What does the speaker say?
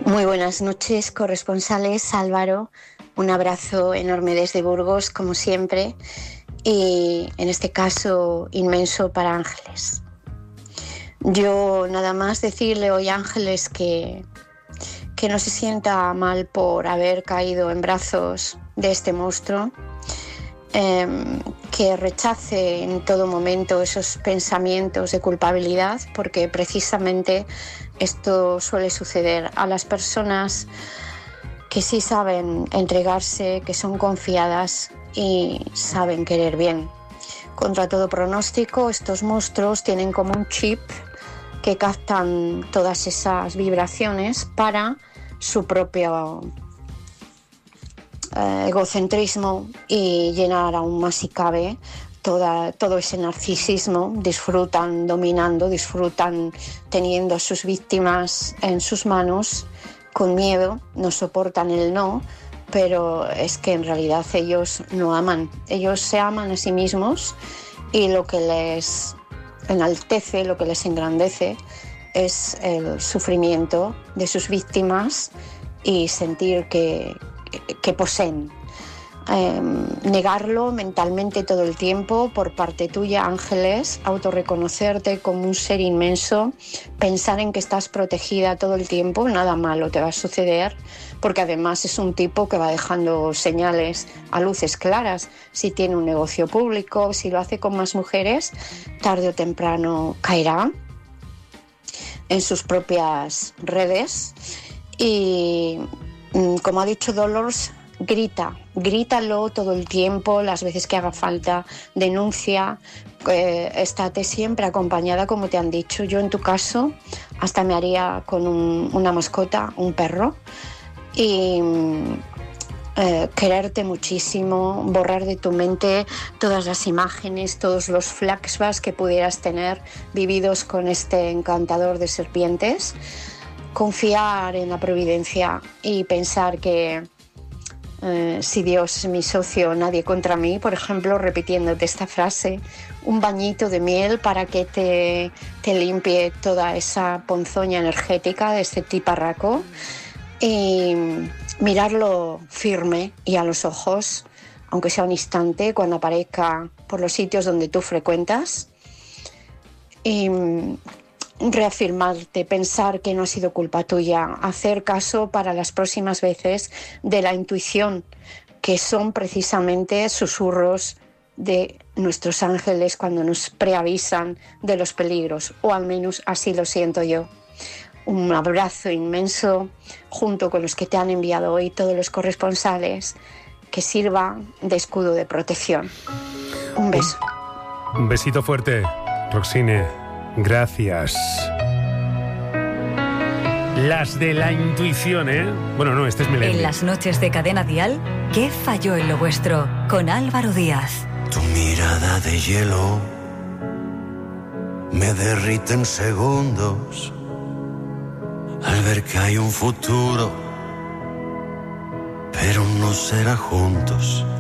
Muy buenas noches, corresponsales. Álvaro, un abrazo enorme desde Burgos, como siempre, y en este caso inmenso para Ángeles. Yo nada más decirle hoy a Ángeles que no se sienta mal por haber caído en brazos de este monstruo, que rechace en todo momento esos pensamientos de culpabilidad, porque precisamente esto suele suceder a las personas que sí saben entregarse, que son confiadas y saben querer bien. Contra todo pronóstico, estos monstruos tienen como un chip que captan todas esas vibraciones para su propio egocentrismo y llenar aún más si cabe todo ese narcisismo. Disfrutan dominando, disfrutan teniendo a sus víctimas en sus manos con miedo, no soportan el no, pero es que en realidad ellos no aman, ellos se aman a sí mismos y lo que les enaltece, lo que les engrandece es el sufrimiento de sus víctimas y sentir que poseen. Negarlo mentalmente todo el tiempo por parte tuya, Ángeles, autorreconocerte como un ser inmenso, pensar en que estás protegida todo el tiempo, nada malo te va a suceder, porque además es un tipo que va dejando señales a luces claras. Si tiene un negocio público, si lo hace con más mujeres, tarde o temprano caerá en sus propias redes. Y como ha dicho Dolores, grítalo todo el tiempo, las veces que haga falta, denuncia, estate siempre acompañada, como te han dicho. Yo en tu caso hasta me haría con una mascota, un perro, y quererte muchísimo, borrar de tu mente todas las imágenes, todos los flashbacks que pudieras tener vividos con este encantador de serpientes, confiar en la providencia y pensar que si Dios es mi socio, nadie contra mí, por ejemplo, repitiéndote esta frase, un bañito de miel para que te limpie toda esa ponzoña energética de este tiparraco, y mirarlo firme y a los ojos, aunque sea un instante, cuando aparezca por los sitios donde tú frecuentas, y reafirmarte, pensar que no ha sido culpa tuya, hacer caso para las próximas veces de la intuición, que son precisamente susurros de nuestros ángeles cuando nos preavisan de los peligros, o al menos así lo siento yo. Un abrazo inmenso junto con los que te han enviado hoy todos los corresponsales, que sirva de escudo de protección. Un beso. Un besito fuerte, Roxine. Gracias. Las de la intuición, ¿eh? Bueno, no, este es Melendi. En las noches de Cadena Dial, ¿qué falló en lo vuestro? Con Álvaro Díaz. Tu mirada de hielo me derrite en segundos al ver que hay un futuro, pero no será juntos.